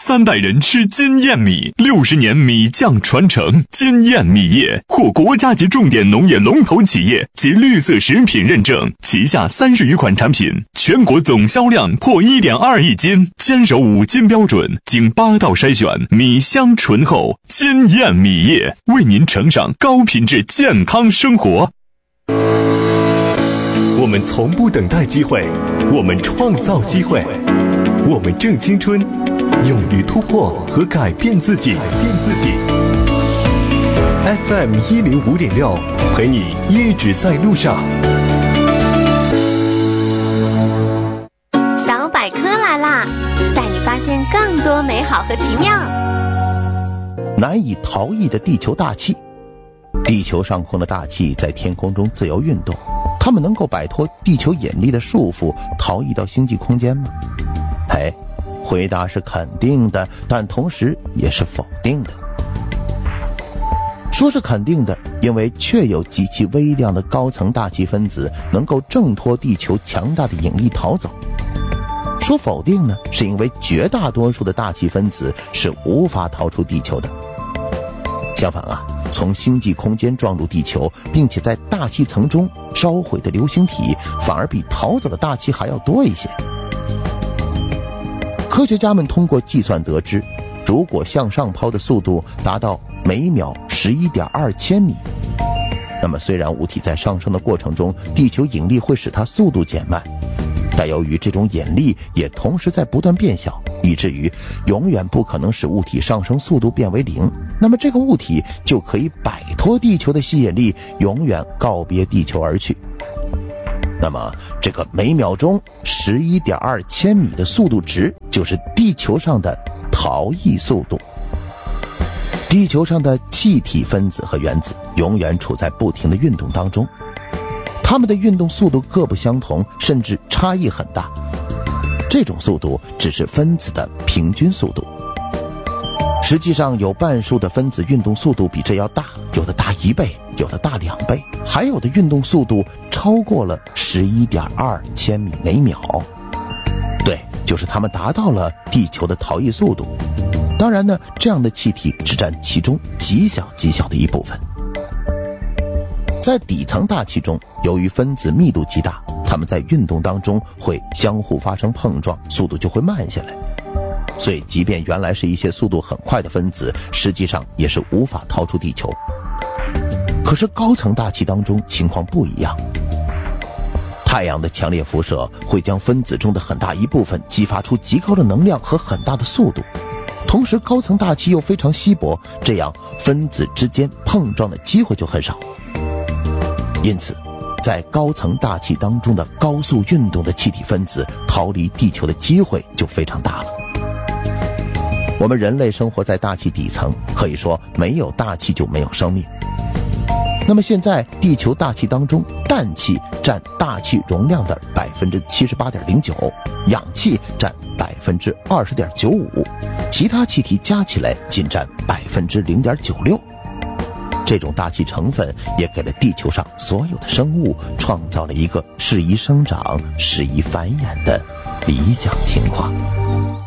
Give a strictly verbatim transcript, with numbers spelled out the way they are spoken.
三代人吃金燕米，六十年米酱传承。金燕米业获国家级重点农业龙头企业及绿色食品认证，旗下三十余款产品，全国总销量破 一点二亿斤，坚守五金标准，经八道筛选，米香醇厚。金燕米业为您呈上高品质健康生活。 我们从不等待机会，我们创造机会，我们正青春，勇于突破和改变自己。改变自己。F M 一零五点六，陪你一直在路上。 小百科来啦，带你发现更多美好和奇妙。 难以逃逸的地球大气。地球上空的大气在天空中自由运动，它们能够摆脱地球引力的束缚，逃逸到星际空间吗？哎，回答是肯定的，但同时也是否定的。说是肯定的，因为确有极其微量的高层大气分子能够挣脱地球强大的引力逃走。说否定呢，是因为绝大多数的大气分子是无法逃出地球的。相反啊，从星际空间撞入地球，并且在大气层中烧毁的流星体，反而比逃走的大气还要多一些。科学家们通过计算得知，如果向上抛的速度达到每秒 十一点二千米，那么虽然物体在上升的过程中，地球引力会使它速度减慢，但由于这种引力也同时在不断变小，以至于永远不可能使物体上升速度变为零，那么这个物体就可以摆脱地球的吸引力，永远告别地球而去。那么这个每秒钟 十一点二千米的速度值，就是地球上的逃逸速度。地球上的气体分子和原子永远处在不停的运动当中，它们的运动速度各不相同，甚至差异很大。这种速度只是分子的平均速度，实际上有半数的分子运动速度比这要大，有的大一倍，有的大两倍，还有的运动速度超过了 十一点二千米每秒。对，就是它们达到了地球的逃逸速度。当然呢，这样的气体只占其中极小极小的一部分。在底层大气中，由于分子密度极大，它们在运动当中会相互发生碰撞，速度就会慢下来。所以即便原来是一些速度很快的分子，实际上也是无法逃出地球。可是高层大气当中情况不一样，太阳的强烈辐射会将分子中的很大一部分激发出极高的能量和很大的速度，同时高层大气又非常稀薄，这样分子之间碰撞的机会就很少。因此在高层大气当中的高速运动的气体分子逃离地球的机会就非常大了。我们人类生活在大气底层，可以说没有大气就没有生命。那么现在地球大气当中，氮气占大气容量的 百分之七十八点零九， 氧气占 百分之二十点九五， 其他气体加起来仅占 百分之零点九六。这种大气成分也给了地球上所有的生物创造了一个适宜生长、适宜繁衍的理想情况。